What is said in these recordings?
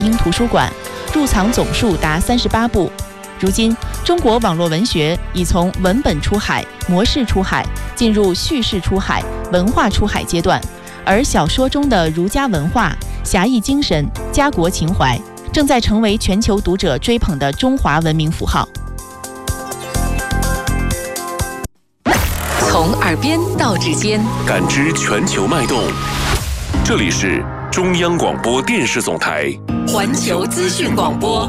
英图书馆，入藏总数达38部。如今，中国网络文学已从文本出海、模式出海进入叙事出海、文化出海阶段，而小说中的儒家文化、侠义精神、家国情怀正在成为全球读者追捧的中华文明符号。 从耳边到指尖， 感知全球脉动。这里是中央广播电视总台环球资讯广播。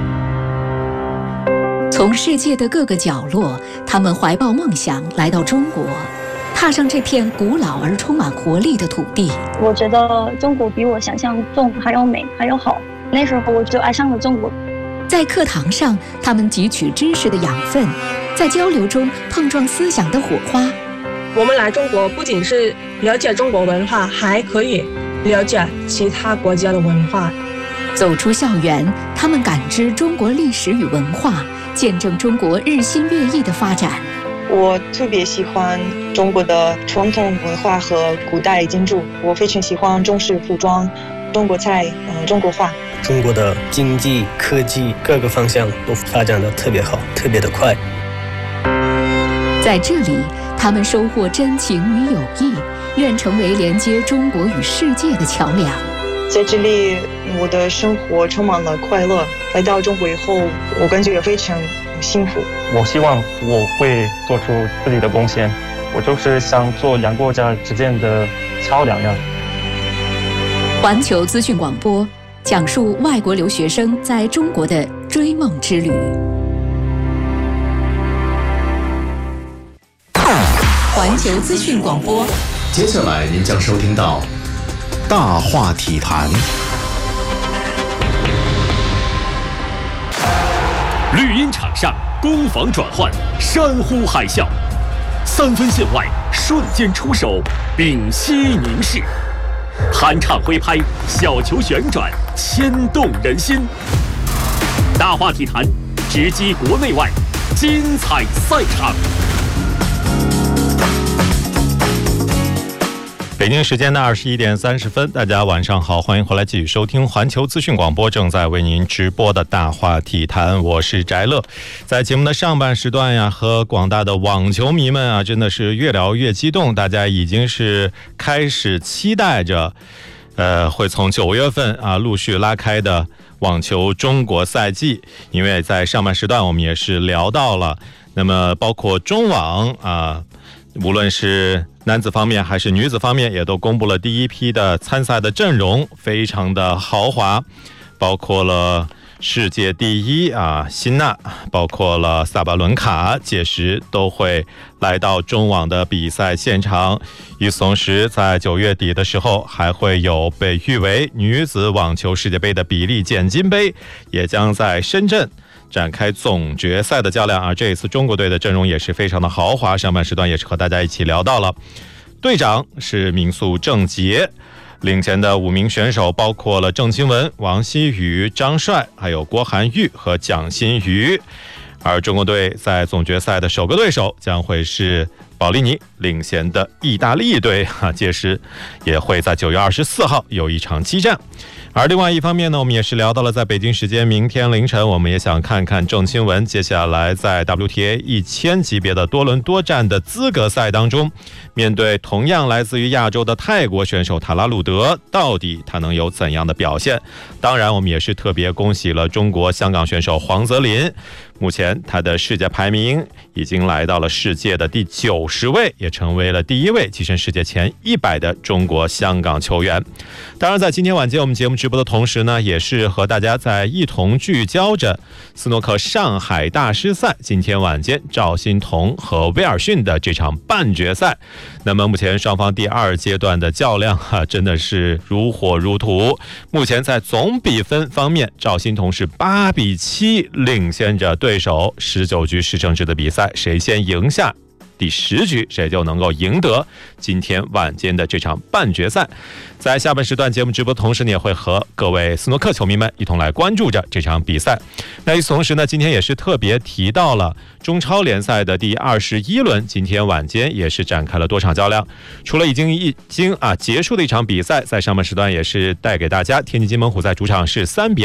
从世界的各个角落，他们怀抱梦想来到中国，踏上这片古老而充满活力的土地。 我觉得中国比我想象中还要美，还要好。那时候我就爱上了中国。 在课堂上，他们汲取知识的养分，在交流中碰撞思想的火花。 我们来中国不仅是了解中国文化，还可以了解其他国家的文化。 走出校园，他们感知中国历史与文化，见证中国日新月异的发展。 我特别喜欢中国的传统文化和古代建筑，我非常喜欢中式服装、中国菜、中国画。 中国的经济、科技各个方向都发展得特别好，特别的快。 在这里，他们收获真情与友谊，愿成为连接中国与世界的桥梁。 在这里，我的生活充满了快乐。来到中国以后，我感觉也非常幸福。 我希望我会做出自己的贡献，我就是想做两国家之间的桥梁呀。 环球资讯广播讲述外国留学生在中国的追梦之旅。环球资讯广播， 接下来您将收听到大话体坛。 绿茵场上攻防转换，山呼海啸，3分线外瞬间出手，屏息凝视，酣畅挥拍，小球旋转，牵动人心。大话体坛，直击国内外精彩赛场。 北京时间的21点30分，大家晚上好，欢迎回来继续收听环球资讯广播正在为您直播的大话体坛，我是翟乐。在节目的上半时段呀，和广大的网球迷们啊，真的是越聊越激动，大家已经是开始期待着，会从9月份啊陆续拉开的网球中国赛季，因为在上半时段我们也是聊到了，那么包括中网啊，无论是男子方面还是女子方面，也都公布了第一批的参赛的阵容，非常的豪华，包括了世界第一辛纳，包括了萨巴伦卡，届时都会来到中网的比赛现场。与此同时，在9月底的时候，还会有被誉为女子网球世界杯的比利简金杯，也将在深圳展开总决赛的较量啊！这一次中国队的阵容也是非常的豪华，上半时段也是和大家一起聊到了。队长是名宿郑洁，领衔的5名选手包括了郑钦文、王希雨、张帅，还有郭涵玉和蒋欣瑜。而中国队在总决赛的首个对手将会是保利尼领衔的意大利队届时也会在9月24号有一场激战。而另外一方面呢，我们也是聊到了在北京时间明天凌晨，我们也想看看郑钦文接下来在 WTA 1000级别的多伦多站的资格赛当中，面对同样来自于亚洲的泰国选手塔拉鲁德，到底他能有怎样的表现？当然我们也是特别恭喜了中国香港选手黄泽林，目前他的世界排名已经来到了世界的第90位，也成为了第1位跻身世界前100的中国香港球员。当然在今天晚间我们节目直播的同时呢，也是和大家在一同聚焦着斯诺克上海大师赛今天晚间赵心彤和威尔逊的这场半决赛。那么目前双方第2阶段的较量真的是如火如荼。目前在总比分方面，赵心彤是8比7领先着对手，19局10胜制的比赛，谁先赢下第10局，谁就能够赢得今天晚间的这场半决赛。在下半时段节目直播的同时，也会和各位斯诺克球迷们一同来关注着这场比赛。那与此同时呢，今天也是特别提到了中超联赛的第21轮，今天晚间也是展开了多场较量。除了已经结束的一场比赛，在上半时段也是带给大家天津津门虎在主场是3比2